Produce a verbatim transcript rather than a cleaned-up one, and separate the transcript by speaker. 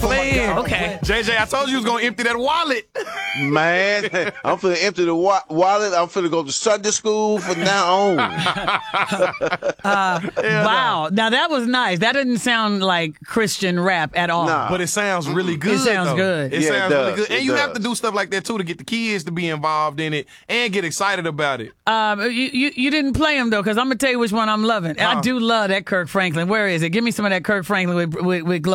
Speaker 1: Man,
Speaker 2: Okay.
Speaker 1: J J, I told you you was gonna empty that wallet.
Speaker 3: Man, I'm finna empty the wa- wallet. I'm finna go to Sunday school from now on.
Speaker 2: Wow. Now, that was nice. That didn't sound like Christian rap at all.
Speaker 3: Nah.
Speaker 1: But it sounds really good.
Speaker 2: It sounds
Speaker 1: though.
Speaker 2: good.
Speaker 1: It
Speaker 3: Yeah, it
Speaker 1: sounds really
Speaker 3: does.
Speaker 1: good. And
Speaker 3: It
Speaker 1: you have to
Speaker 3: does.
Speaker 1: do stuff like that, too, to get the kids to be involved in it and get excited about it.
Speaker 2: Um, you, you, you didn't play him, though, because I'm going to tell you which one I'm loving. I
Speaker 1: Huh.
Speaker 2: do love that Kirk Franklin. Where is it? Give me some of that Kirk Franklin with, with, with Glow.